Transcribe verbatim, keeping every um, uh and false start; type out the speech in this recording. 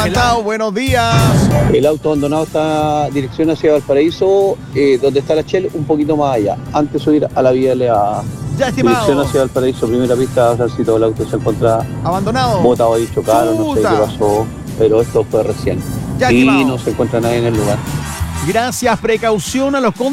Chao, buenos días. El auto abandonado está dirección hacia Valparaíso, eh, donde está la Shell, un poquito más allá, antes de subir a la vía elevada. Ya, estimado. Dirección hacia Valparaíso, primera pista, Francito, el auto se encuentra Abandonado. botado ahí, chocaron, no sé Puta. qué pasó, pero esto fue recién. Ya, y estimado. no se encuentra nadie en el lugar. Gracias, precaución a los